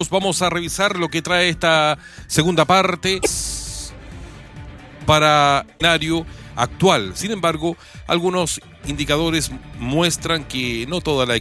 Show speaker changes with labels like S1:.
S1: Vamos a revisar lo que trae esta segunda parte para el escenario actual. Sin embargo, algunos indicadores muestran que no toda la